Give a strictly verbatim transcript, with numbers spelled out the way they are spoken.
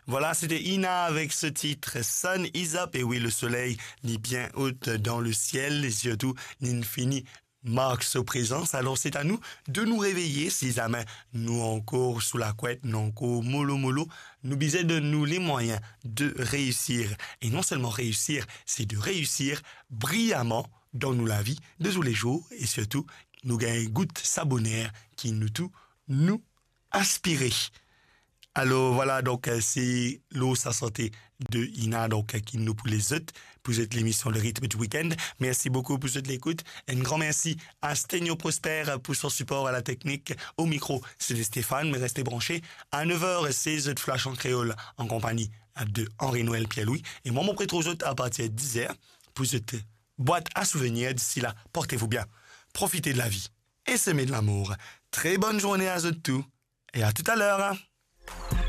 Voilà, c'était Ina avec ce titre Sun is up. Et oui, le soleil n'est bien haut dans le ciel et surtout l'infini marque sa présence. Alors c'est à nous de nous réveiller si jamais nous encore sous la couette, nous encore mollo mollo. Nous bisons de nous les moyens de réussir. Et non seulement réussir, c'est de réussir brillamment dans nous la vie de tous les jours et surtout nous gagnons goutte sabonnaire qui nous tout nous aspirer. Alors voilà, donc c'est l'eau sa santé de Ina, donc qui nous pour les autres, pour cette l'émission Le rythme du week-end. Merci beaucoup pour cette l'écoute. Un grand merci à Sténio Prosper pour son support à la technique. Au micro, c'était Stéphane, mais restez branchés. À neuf heures, c'est The Flash en créole en compagnie de Henri-Noël Pierre-Louis. Et moi, mon prêtre aux autres à partir de dix heures pour cette boîte à souvenirs. D'ici là, portez-vous bien. Profitez de la vie et semez de l'amour. Très bonne journée à vous tous et à tout à l'heure.